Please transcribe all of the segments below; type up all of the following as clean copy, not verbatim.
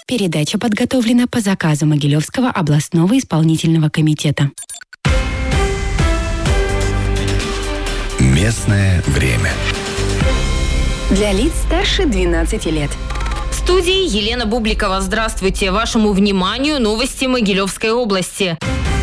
Передача подготовлена по заказу Могилевского областного исполнительного комитета. Местное время. Для лиц старше 12 лет. В студии Елена Бубликова. Здравствуйте. Вашему вниманию новости Могилевской области.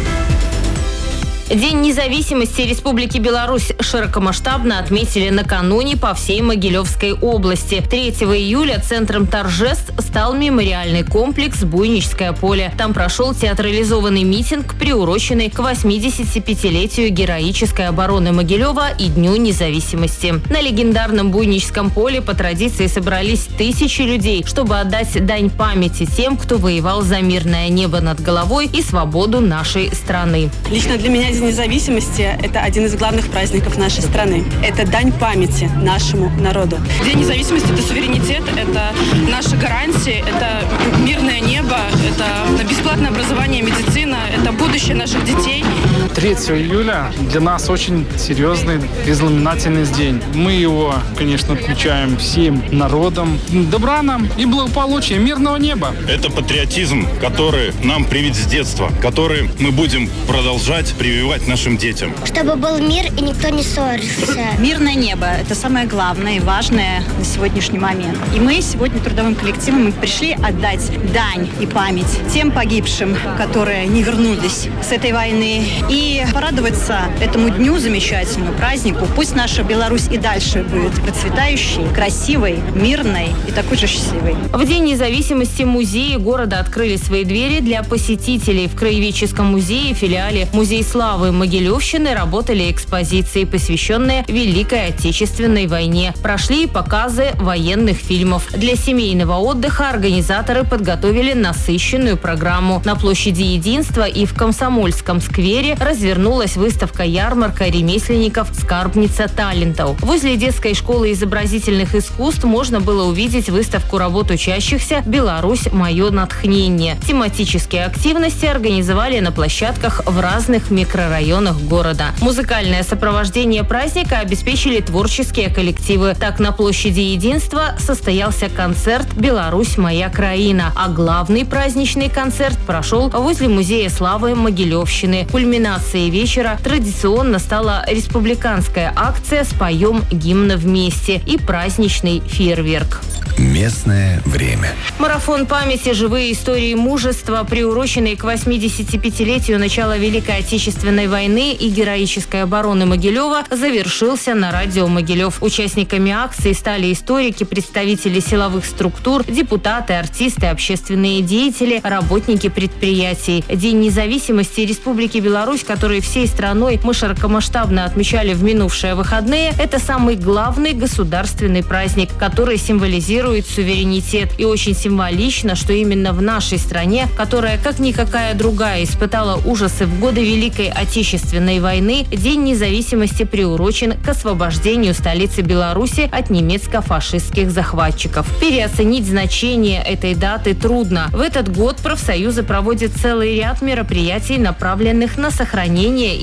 День независимости Республики Беларусь широкомасштабно отметили накануне по всей Могилевской области. 3 июля центром торжеств стал мемориальный комплекс «Буйническое поле». Там прошел театрализованный митинг, приуроченный к 85-летию героической обороны Могилева и Дню независимости. На легендарном Буйническом поле по традиции собрались тысячи людей, чтобы отдать дань памяти тем, кто воевал за мирное небо над головой и свободу нашей страны. Лично для меня День независимости – это один из главных праздников нашей страны. Это дань памяти нашему народу. День независимости – это суверенитет, это наши гарантии, это мирное небо, это бесплатное образование, медицина, это будущее наших детей. 3 июля для нас очень серьезный и знаменательный день. Мы его, конечно, отмечаем всем народом. Добра нам и благополучия, мирного неба. Это патриотизм, который нам привит с детства, который мы будем продолжать прививать нашим детям. Чтобы был мир и никто не ссорился. Мирное небо – это самое главное и важное на сегодняшний момент. И мы сегодня трудовым коллективом пришли отдать дань и память тем погибшим, которые не вернулись с этой войны, и порадоваться этому дню замечательному, празднику. Пусть наша Беларусь и дальше будет процветающей, красивой, мирной и такой же счастливой. В День независимости музеи города открыли свои двери для посетителей. В Краеведческом музее, филиале «Музей славы» Могилевщины работали экспозиции, посвященные Великой Отечественной войне. Прошли показы военных фильмов. Для семейного отдыха организаторы подготовили насыщенную программу. На площади Единства и в Комсомольском сквере развернулась выставка-ярмарка ремесленников «Скарбница талентов». Возле детской школы изобразительных искусств можно было увидеть выставку работ учащихся «Беларусь. Мое натхнение». Тематические активности организовали на площадках в разных микрорайонах города. Музыкальное сопровождение праздника обеспечили творческие коллективы. Так, на площади Единства состоялся концерт «Беларусь. Моя краина», а главный праздничный концерт прошел возле Музея славы Могилевщины. Кульминацией вечера традиционно стала республиканская акция «Споем гимн вместе» и праздничный фейерверк. Местное время. Марафон памяти «Живые истории мужества», приуроченный к 85-летию начала Великой Отечественной войны и героической обороны Могилева, завершился на радио Могилев. Участниками акции стали историки, представители силовых структур, депутаты, артисты, общественные деятели, работники предприятий. День независимости Республики Беларусь, который всей страной мы широкомасштабно отмечали в минувшие выходные, это самый главный государственный праздник, который символизирует суверенитет. И очень символично, что именно в нашей стране, которая как никакая другая испытала ужасы в годы Великой Отечественной войны, День независимости приурочен к освобождению столицы Беларуси от немецко-фашистских захватчиков. Переоценить значение этой даты трудно. В этот год профсоюзы проводят целый ряд мероприятий, направленных на сохранение